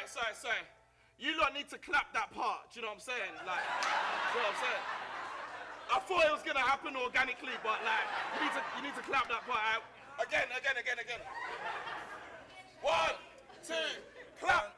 sorry. You lot need to clap that part. Do you know what I'm saying? Like, do you know what I'm saying? I thought it was gonna happen organically, but like, you need to clap that part out. Again. 1, 2, clap.